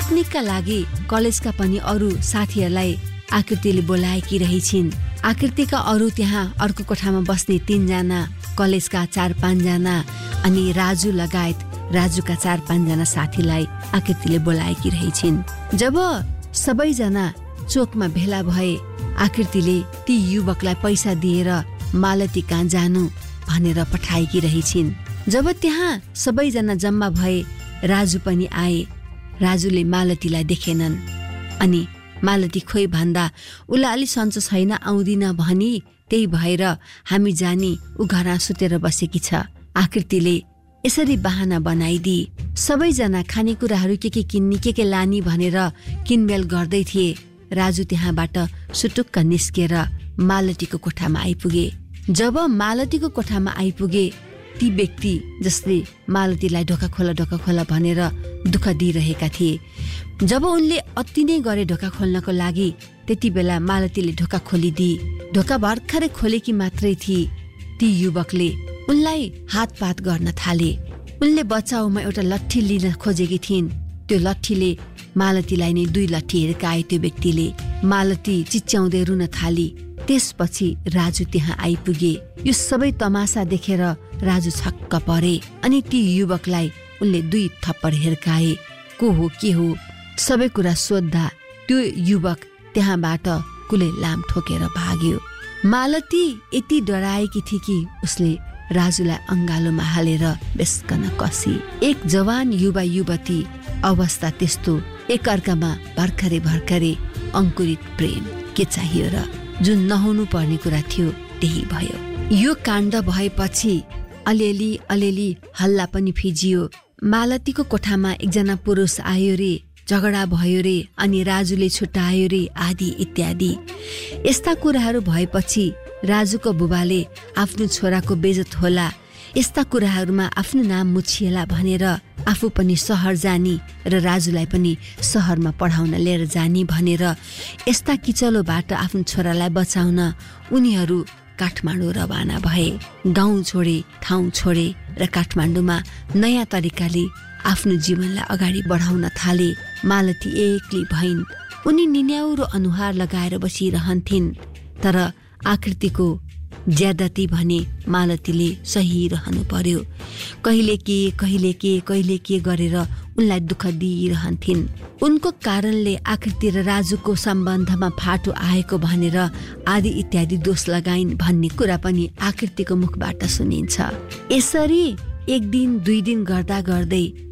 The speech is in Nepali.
पिकनिकका लागि कलेजका पनि अरू साथीहरूलाई आकृतिले बोलाएकी रहेछिन्। आकृतिका अरू त्यहाँ अर्को कोठामा बस्ने 3 जना, कलेजका 4-5 जना अनि राजु लगायत राजुका 4-5 जना साथीलाई आकृतिले बोलाएकी रहेछिन्। जब सबैजना चोकमा भेला भए आकृतिले ती युवकलाई पैसा दिएर मालती कहाँ जानु भनेर पठाएकी रहेछिन्। जब त्यहाँ सबैजना जम्मा भए राजु पनि आए। राजुले मालतीलाई देखेनन् अनि मालती खोइ भन्दा उसलाई अलि सन्चो छैन, आउँदिन भनी, त्यही भएर हामी जानी ऊ घरमा सुतेर बसेकी छ। आकृतिले यसरी बहाना बनाइदी। सबैजना खानेकुराहरू के किन्ने के लानी भनेर किनमेल गर्दै थिए। राजु त्यहाँबाट सुटुक्क निस्केर मालतीको कोठामा आइपुगे। जब मालतीको कोठामा आइपुगे ती व्यक्ति जसले मालतीलाई ढोका खोला भनेर दुःख दिइरहेका थिए। जब उनले अति नै गरे ढोका खोल्नको लागि, त्यति बेला मालतीले ढोका खोलिदिए। ढोका भर्खरै खोलेकी मात्रै थिए। ती युवकले उनलाई हातपात गर्न थाले। उनले बचाउमा एउटा लट्ठी लिन खोजेकी थिइन्। त्यो लट्ठीले मालतीलाई नै 2 लट्ठी हिर्काए। त्यो व्यक्तिले मालती चिच्याउँदै रुन थाली। त्यसपछि राजु त्यहाँ आइपुगे। यो सबै तमासा देखेर राजु छक्क परे अनि ती युवकलाई उनले 2 थप्पड हिर्काए। को हो के हो सबै कुरा सोद्धा त्यो युवक त्यहाँबाट कुलै लाम ठोकेर भाग्यो। मालती यति डराएकी थिए कि उसले राजुलाई अंगालोमा हालेर बेस्कन कसी। एक जवान युवा युवती अवस्था त्यस्तो, एकअर्कामा भर्खरै अंकुरित प्रेम के चाहियो र? जुन नहुनु पर्ने कुरा थियो त्यही भयो। यो काण्ड भएपछि अलिअलि हल्ला पनि फिजियो। मालतीको कोठामा एकजना पुरुष आयो रे, झगडा भयो रे अनि राजुले छुट्यायो रे आदि इत्यादि। यस्ता कुराहरू भएपछि राजुको बुबाले आफ्नो छोराको बेइज्जत होला, यस्ता कुराहरूमा आफ्नो नाम मुछिएला भनेर आफू पनि शहर जानी र राजुलाई पनि शहरमा पढाउन लिएर जानी भनेर यस्ता किचलोबाट आफ्नो छोरालाई बचाउन उनीहरू काठमाडौँ रवाना भए। गाउँ छोडे, ठाउँ छोडे र काठमाडौँमा नयाँ तरिकाले आफ्नो जीवनलाई अगाडि बढाउन थाले। मालती एक्लै भइन्। उनी निन्याउरो अनुहार लगाएर बसिरहन्थिन्। तर आकृतिको ज्यादती भने मालतीले सही रहनु पर्यो। कहिले के गरेर उनलाई दुःख दिइरहन्थिन्। उनको कारणले आकृति र राजुको सम्बन्धमा फाटो आएको भनेर आदि इत्यादि दोष लगाइन् भन्ने कुरा पनि आकृतिको मुखबाट सुनिन्छ। यसरी 1 दिन 2 दिन गर्दा गर्दै